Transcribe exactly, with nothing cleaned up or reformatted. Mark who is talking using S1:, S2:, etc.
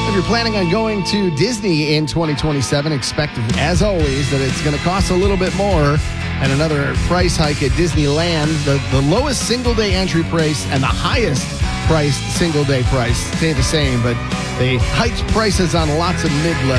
S1: if you're planning on going to Disney in twenty twenty-seven, expect, as always, that it's going to cost a little bit more. And another price hike at Disneyland. The, the lowest single-day entry price and the highest priced single-day price stay the same, but they hiked prices on lots of mid-level